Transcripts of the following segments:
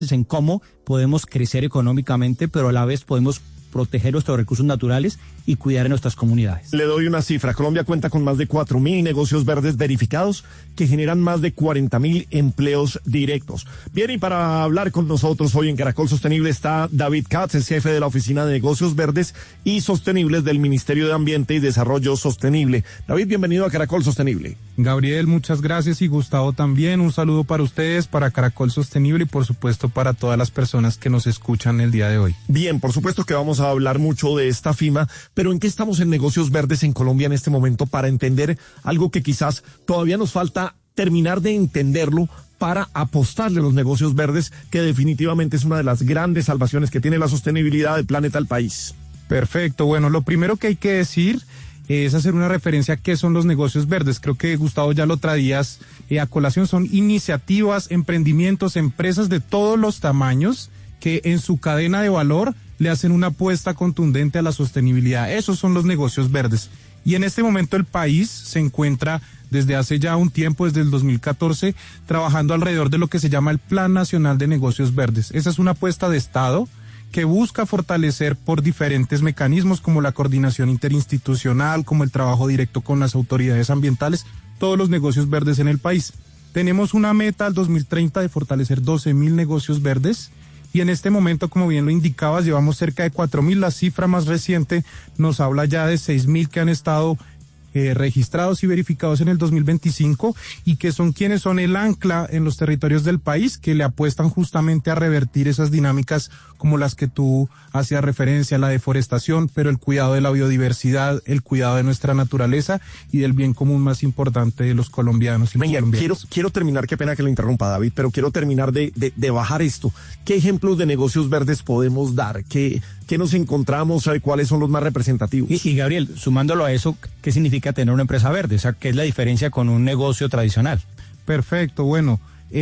en cómo podemos crecer económicamente, pero a la vez podemos proteger nuestros recursos naturales y cuidar de nuestras comunidades. Le doy una cifra. Colombia cuenta con más de 4.000 negocios verdes verificados que generan más de 40.000 empleos directos. Bien, y para hablar con nosotros hoy en Caracol Sostenible está David Katz, es jefe de la Oficina de Negocios Verdes y Sostenibles del Ministerio de Ambiente y Desarrollo Sostenible. David, bienvenido a Caracol Sostenible. Gabriel, muchas gracias, y Gustavo también. Un saludo para ustedes, para Caracol Sostenible y por supuesto para todas las personas que nos escuchan el día de hoy. Bien, por supuesto que vamos a hablar mucho de esta FIMA, pero ¿en qué estamos en negocios verdes en Colombia en este momento para entender algo que quizás todavía nos falta terminar de entenderlo para apostarle a los negocios verdes, que definitivamente es una de las grandes salvaciones que tiene la sostenibilidad del planeta al país? Perfecto, bueno, lo primero que hay que decir es hacer una referencia a qué son los negocios verdes. Creo que Gustavo ya lo traías a colación. Son iniciativas, emprendimientos, empresas de todos los tamaños que en su cadena de valor le hacen una apuesta contundente a la sostenibilidad. Esos son los negocios verdes. Y en este momento el país se encuentra desde hace ya un tiempo, desde el 2014, trabajando alrededor de lo que se llama el Plan Nacional de Negocios Verdes. Esa es una apuesta de Estado que busca fortalecer por diferentes mecanismos como la coordinación interinstitucional, como el trabajo directo con las autoridades ambientales, todos los negocios verdes en el país. Tenemos una meta al 2030 de fortalecer 12.000 negocios verdes. Y en este momento, como bien lo indicabas, llevamos cerca de 4.000. La cifra más reciente nos habla ya de 6.000 que han estado registrados y verificados en el 2025 y que son quienes son el ancla en los territorios del país, que le apuestan justamente a revertir esas dinámicas como las que tú hacías referencia, la deforestación, pero el cuidado de la biodiversidad, el cuidado de nuestra naturaleza y del bien común más importante de los colombianos y colombianas. Quiero terminar, qué pena que lo interrumpa, David, pero quiero terminar de bajar esto. ¿Qué ejemplos de negocios verdes podemos dar? ¿Qué nos encontramos? ¿Cuáles son los más representativos? Y Gabriel, sumándolo a eso, ¿qué significa tener una empresa verde? O sea, ¿qué es la diferencia con un negocio tradicional? Perfecto, bueno,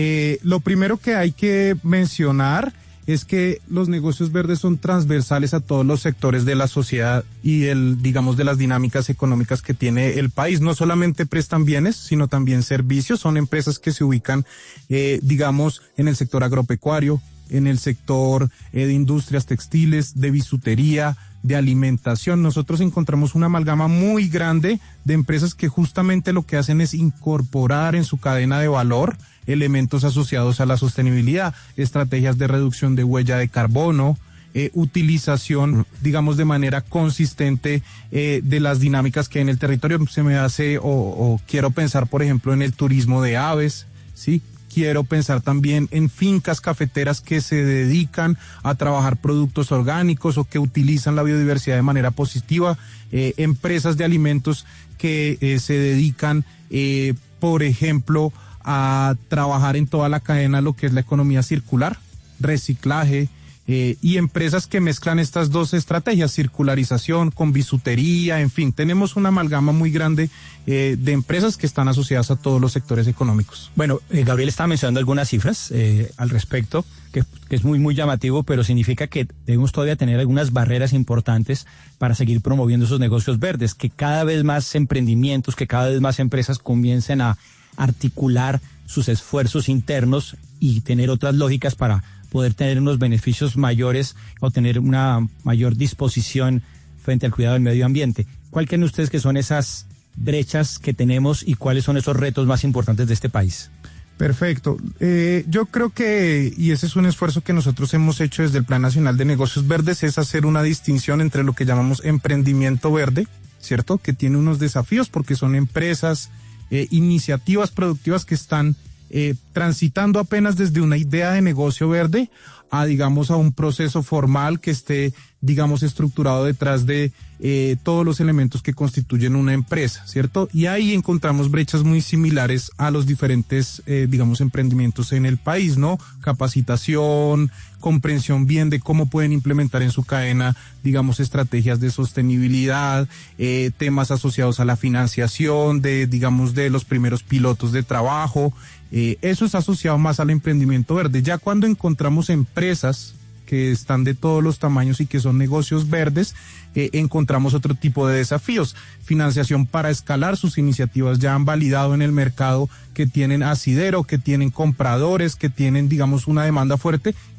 lo primero que hay que mencionar es que los negocios verdes son transversales a todos los sectores de la sociedad y de las dinámicas económicas que tiene el país. No solamente prestan bienes, sino también servicios. Son empresas que se ubican, en el sector agropecuario, en el sector de industrias textiles, de bisutería, de alimentación. Nosotros encontramos una amalgama muy grande de empresas que justamente lo que hacen es incorporar en su cadena de valor elementos asociados a la sostenibilidad, estrategias de reducción de huella de carbono, utilización, de manera consistente de las dinámicas que hay en el territorio. Se me hace, o quiero pensar, por ejemplo, en el turismo de aves, ¿sí? Quiero pensar también en fincas cafeteras que se dedican a trabajar productos orgánicos o que utilizan la biodiversidad de manera positiva, empresas de alimentos que se dedican, por ejemplo, a trabajar en toda la cadena lo que es la economía circular, reciclaje, y empresas que mezclan estas dos estrategias, circularización con bisutería, en fin, tenemos una amalgama muy grande de empresas que están asociadas a todos los sectores económicos. Bueno, Gabriel estaba mencionando algunas cifras al respecto, que es muy, muy llamativo, pero significa que debemos todavía tener algunas barreras importantes para seguir promoviendo esos negocios verdes, que cada vez más emprendimientos, que cada vez más empresas comiencen a articular sus esfuerzos internos y tener otras lógicas para poder tener unos beneficios mayores o tener una mayor disposición frente al cuidado del medio ambiente. ¿Cuál creen ustedes que son esas brechas que tenemos y cuáles son esos retos más importantes de este país? Perfecto. Yo creo que, y ese es un esfuerzo que nosotros hemos hecho desde el Plan Nacional de Negocios Verdes, es hacer una distinción entre lo que llamamos emprendimiento verde, ¿cierto? Que tiene unos desafíos porque son empresas, iniciativas productivas que están transitando apenas desde una idea de negocio verde a un proceso formal que esté, estructurado detrás de todos los elementos que constituyen una empresa, ¿cierto? Y ahí encontramos brechas muy similares a los diferentes, emprendimientos en el país, ¿no? Capacitación, comprensión bien de cómo pueden implementar en su cadena, estrategias de sostenibilidad, temas asociados a la financiación de los primeros pilotos de trabajo. Eso es asociado más al emprendimiento verde. Ya cuando encontramos empresas que están de todos los tamaños y que son negocios verdes, encontramos otro tipo de desafíos. Financiación para escalar, sus iniciativas ya han validado en el mercado que tienen asidero, que tienen compradores, que tienen, digamos, una demanda fuerte